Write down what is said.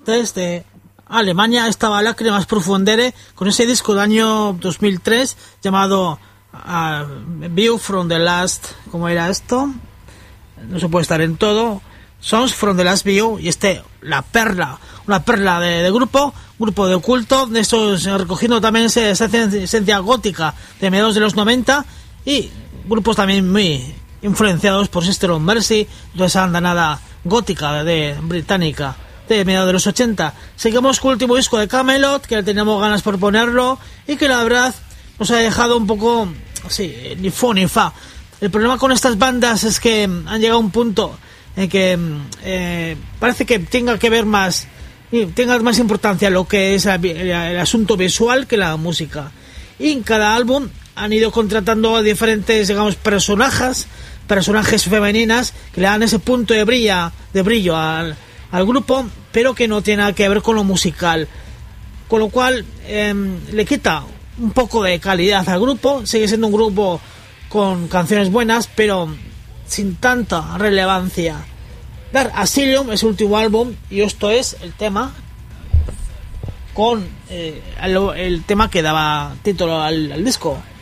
desde Alemania estaba Lacrimas Profundere con ese disco del año 2003 llamado View from the Last, ¿cómo era esto? No se puede estar en todo. Songs from the Last View, y una perla de grupo de culto, de estos, recogiendo también esa esencia gótica de mediados de los 90, y grupos también muy influenciados por Sister of Mercy, toda esa andanada gótica británica de mediados de los 80. Seguimos con el último disco de Kamelot, que teníamos ganas por ponerlo, y que la verdad nos ha dejado un poco así, ni fu ni fa. El problema con estas bandas es que han llegado a un punto en que parece que tenga más importancia lo que es el asunto visual que la música. Y en cada álbum han ido contratando a diferentes, digamos, personajes femeninas que le dan ese punto de brillo al grupo, pero que no tiene nada que ver con lo musical, con lo cual le quita un poco de calidad al grupo. Sigue siendo un grupo con canciones buenas, pero sin tanta relevancia. Dark Asylum es el último álbum, y esto es el tema con el tema que daba título al disco.